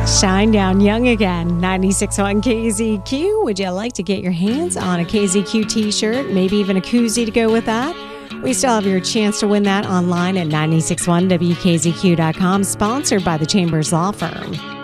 Shine down young again. 96.1 KZQ. Would you like to get your hands on a KZQ t-shirt? Maybe even a koozie to go with that? We still have your chance to win that online at 961wkzq.com, sponsored by the Chambers Law Firm.